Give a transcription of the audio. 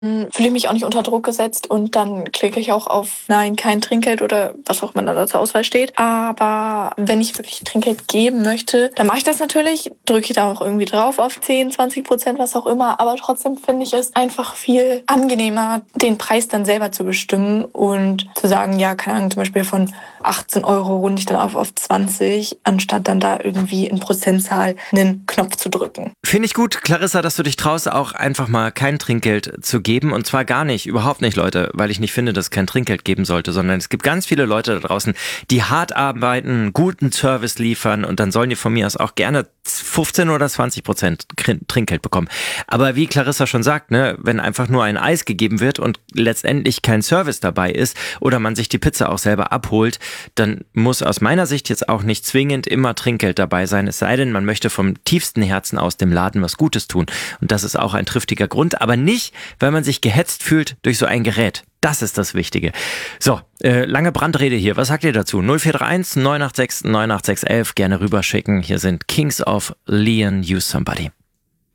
Fühle ich mich auch nicht unter Druck gesetzt und dann klicke ich auch auf Nein, kein Trinkgeld oder was auch immer da zur Auswahl steht. Aber wenn ich wirklich Trinkgeld geben möchte, dann mache ich das natürlich, drücke da auch irgendwie drauf auf 10-20%, was auch immer. Aber trotzdem finde ich es einfach viel angenehmer, den Preis dann selber zu bestimmen und zu sagen, ja, keine Ahnung, zum Beispiel von 18 Euro runde ich dann auf 20, anstatt dann da irgendwie in Prozentzahl einen Knopf zu drücken. Finde ich gut, Clarissa, dass du dich traust, auch einfach mal kein Trinkgeld zu geben. Und zwar gar nicht, überhaupt nicht, Leute, weil ich nicht finde, dass es kein Trinkgeld geben sollte, sondern es gibt ganz viele Leute da draußen, die hart arbeiten, guten Service liefern und dann sollen die von mir aus auch gerne 15 oder 20% Trinkgeld bekommen. Aber wie Clarissa schon sagt, ne, wenn einfach nur ein Eis gegeben wird und letztendlich kein Service dabei ist oder man sich die Pizza auch selber abholt, dann muss aus meiner Sicht jetzt auch nicht zwingend immer Trinkgeld dabei sein, es sei denn, man möchte vom tiefsten Herzen aus dem Laden was Gutes tun. Und das ist auch ein triftiger Grund, aber nicht, weil man sich gehetzt fühlt durch so ein Gerät. Das ist das Wichtige. So, lange Brandrede hier. Was sagt ihr dazu? 0431 986 98611 gerne rüberschicken. Hier sind Kings of Leon, Use Somebody.